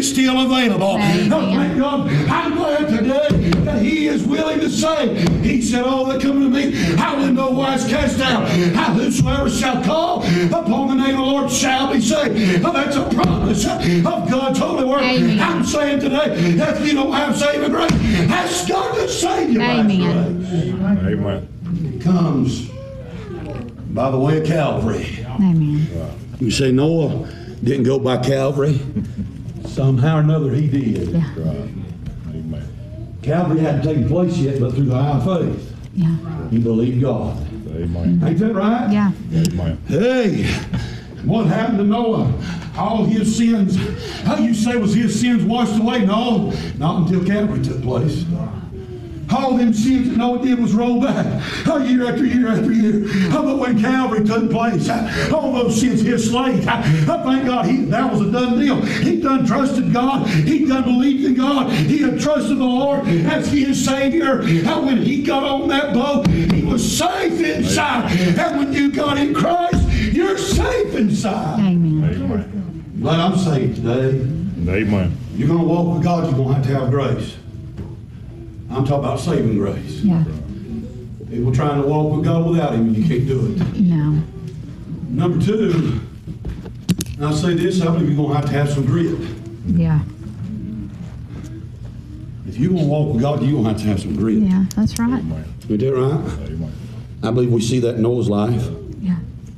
is still available. Amen. Oh, thank God. I'm glad today that He is willing to save. He said, all that come to me, I will in no wise cast out. Whosoever shall call upon the name of the Lord shall be saved. That's a promise of God's holy word. Amen. I'm saying today that if you don't have saving grace, ask God to save you by His Amen. grace. Amen. It comes by the way of Calvary. Amen. You say Noah didn't go by Calvary. Somehow or another he did. Yeah. Right. Amen. Calvary hadn't taken place yet, but through the eye of faith, Yeah. he believed God. Amen. Ain't that right? Yeah. Amen. Hey, what happened to Noah? All his sins, how you say was his sins washed away? No, not until Calvary took place. All them sins that Noah did was roll back year after year after year. But when Calvary took place, all those sins hit slate. I thank God that was a done deal. He done trusted God. He done believed in God. He had trusted the Lord as his Savior. And when he got on that boat, he was safe inside. And when you got in Christ, you're safe inside. Amen. Amen. But I'm saved today. Amen. You're going to walk with God, you're going to have grace. I'm talking about saving grace. Yeah. People trying to walk with God without Him, and you can't do it. No. Number two, and I say this, I believe you're going to have some grit. Yeah. If you're going to walk with God, you're going to have some grit. Yeah. That's right. Amen. Is that right? Amen. I believe we see that in Noah's life. Yeah.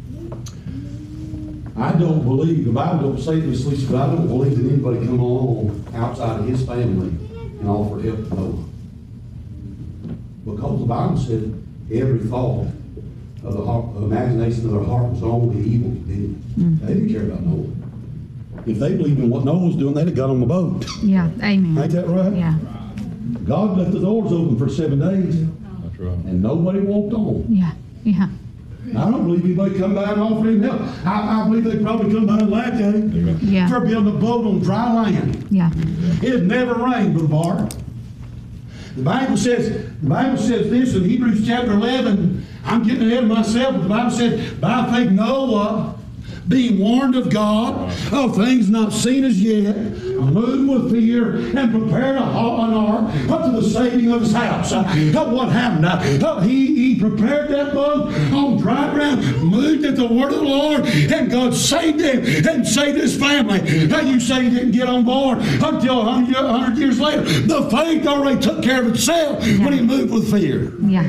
I don't believe, the Bible don't say this, Lisa, but I don't believe that anybody come along outside of his family and offered help to Noah. Because the Bible said every thought of the heart, imagination of their heart was only evil within. They didn't care about Noah. If they believed in what Noah was doing, they'd have got on the boat. Yeah. Amen. Ain't that right? Yeah. God left the doors open for 7 days, That's right. and nobody walked on. Yeah. Yeah. I don't believe anybody come by and offer him help. I believe they probably come by and laughed at him Yeah. for building a boat on dry land. Yeah. It never rained, Brother Bart. The Bible says this in Hebrews chapter 11. I'm getting ahead of myself, but the Bible says, by faith Noah, being warned of God of things not seen as yet, moved with fear, and prepared an ark up to the saving of his house. What happened? He prepared that boat on dry ground, moved at the word of the Lord, and God saved him and saved his family. Now you say he didn't get on board until 100 years later. The faith already took care of itself when he moved with fear. Yeah.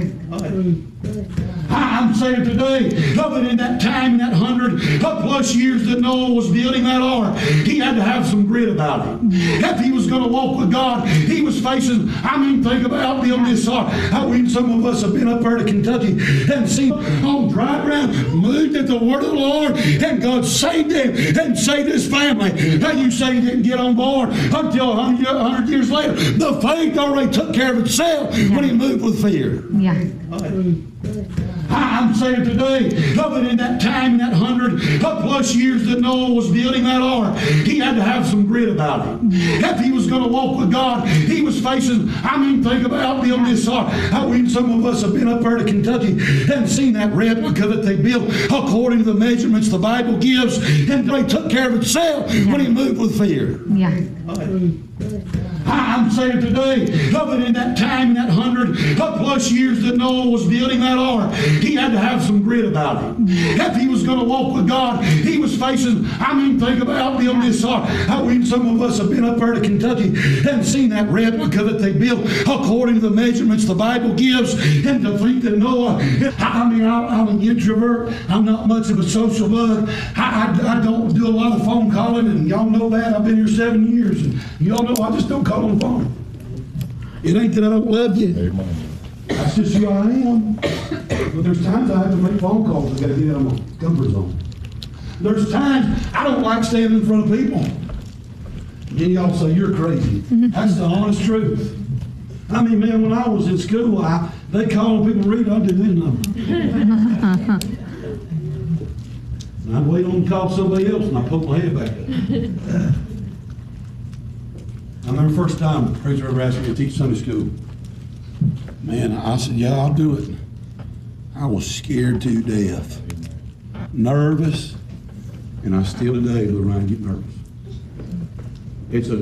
I'm saying today, that in that time, in that 100+ years that Noah was building that ark, he had to have some grit about him. If he was going to walk with God, he was facing, think about building this ark. Some of us have been up there to Kentucky and seen on dry ground, moved at the word of the Lord, and God saved him and saved his family. Now you say he didn't get on board until 100 years later. The faith already took care of itself when he moved with fear. Yeah. I'm saying today, that in that time, in that 100+ years that Noah was building that ark, he had to have some grit about him. If he was going to walk with God, he was facing, think about building this ark. Some of us have been up there to Kentucky and seen that replica that they built according to the measurements the Bible gives, and they took care of itself when he moved with fear. Yeah. I'm saying today, that in that time, in that 100+ years that Noah was building that ark, he had to have some grit about him. If he was going to walk with God, he was facing, think about building this ark. Some of us have been up there to Kentucky and seen that replica that they built according to the measurements the Bible gives, and to think that Noah, I'm an introvert, I'm not much of a social bug, I don't do a lot of phone calling, and y'all know that, I've been here 7 years, and y'all know I just don't call on the phone. It ain't that I don't love you. Amen. That's just who I am. But there's times I have to make phone calls. I've got to get out of my comfort zone. There's times I don't like standing in front of people. Then y'all say, you're crazy. That's the honest truth. Man, when I was in school, they call on people to read, I'd do their number. And I'd wait on them to call somebody else, and I'd poke my head back up. I remember the first time the preacher ever asked me to teach Sunday school. Man, I said, yeah, I'll do it. I was scared to death. Nervous. And I still today look around and get nervous. It's a